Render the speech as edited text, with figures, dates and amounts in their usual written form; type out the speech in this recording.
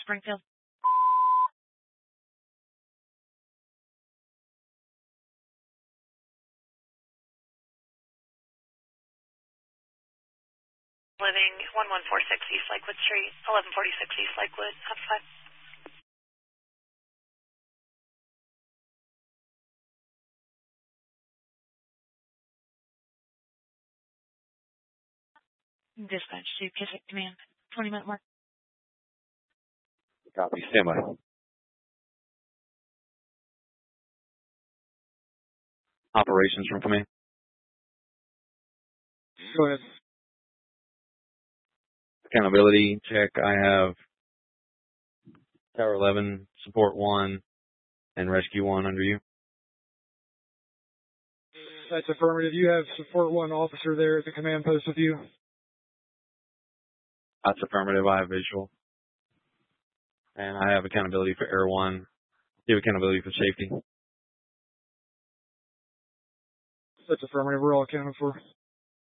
Springfield. Living 1146 East Lakewood Street, 1146 East Lakewood, up 5. Dispatch to Kissick Command, 20-minute mark. Copy, stand by. Operations from command. Go ahead. Accountability check. I have Tower 11, Support 1, and Rescue 1 under you. That's affirmative. You have Support 1 officer there at the command post with you. That's affirmative. I have visual. And I have accountability for Air 1. You have accountability for safety. That's affirmative. We're all accounted for.